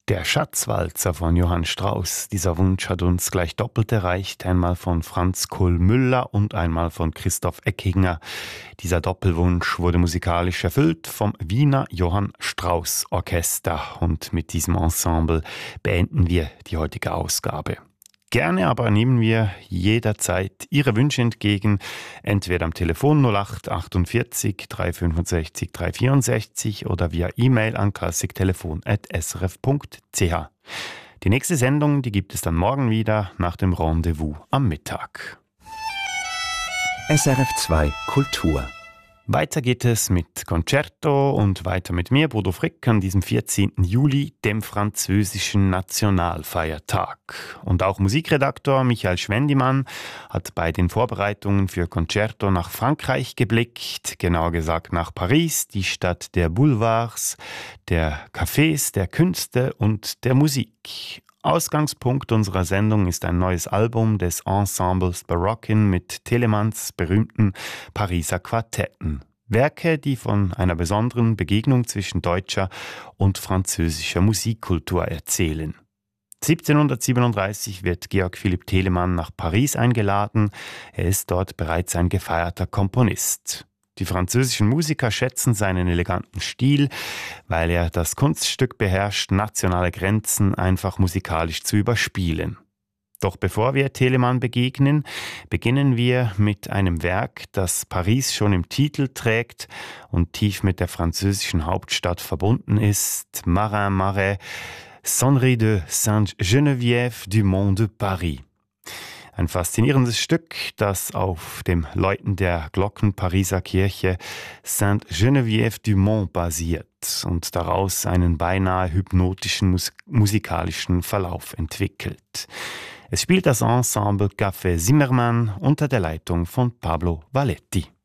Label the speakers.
Speaker 1: Der Schatzwalzer von Johann Strauss. Dieser Wunsch hat uns gleich doppelt erreicht. Einmal von Franz Kohl-Müller und einmal von Christoph Eckinger. Dieser Doppelwunsch wurde musikalisch erfüllt vom Wiener Johann Strauss Orchester. Und mit diesem Ensemble beenden wir die heutige Ausgabe. Gerne aber nehmen wir jederzeit Ihre Wünsche entgegen, entweder am Telefon 08 48 365 364 oder via E-Mail an klassiktelefon@srf.ch. Die nächste Sendung, die gibt es dann morgen wieder nach dem Rendezvous am Mittag.
Speaker 2: SRF 2 Kultur.
Speaker 1: Weiter geht es mit Concerto und weiter mit mir, Bodo Frick, an diesem 14. Juli, dem französischen Nationalfeiertag. Und auch Musikredaktor Michael Schwendimann hat bei den Vorbereitungen für Concerto nach Frankreich geblickt, genauer gesagt nach Paris, die Stadt der Boulevards, der Cafés, der Künste und der Musik. Ausgangspunkt unserer Sendung ist ein neues Album des Ensembles Barockin mit Telemanns berühmten Pariser Quartetten. Werke, die von einer besonderen Begegnung zwischen deutscher und französischer Musikkultur erzählen. 1737 wird Georg Philipp Telemann nach Paris eingeladen. Er ist dort bereits ein gefeierter Komponist. Die französischen Musiker schätzen seinen eleganten Stil, weil er das Kunststück beherrscht, nationale Grenzen einfach musikalisch zu überspielen. Doch bevor wir Telemann begegnen, beginnen wir mit einem Werk, das Paris schon im Titel trägt und tief mit der französischen Hauptstadt verbunden ist. Marin Marais, Sonnerie de Sainte-Geneviève du Mont de Paris. Ein faszinierendes Stück, das auf dem Läuten der Glocken Pariser Kirche Sainte-Geneviève du Mont basiert und daraus einen beinahe hypnotischen musikalischen Verlauf entwickelt. Es spielt das Ensemble Café Zimmermann unter der Leitung von Pablo Valletti.